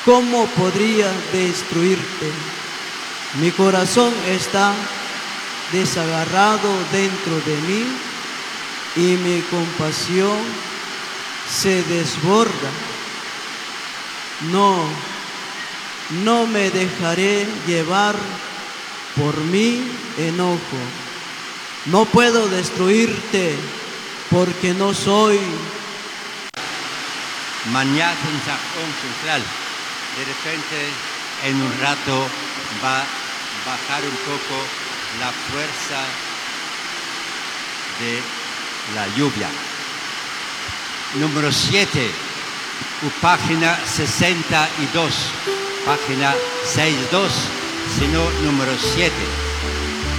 ¿cómo podría destruirte? Mi corazón está desagarrado dentro de mí y mi compasión se desborda. No, no me dejaré llevar por mi enojo. No puedo destruirte porque no soy. Mañana central. De repente, en un rato, va a bajar un poco la fuerza de la lluvia. Número 7, página 62, página 62, sino número 7.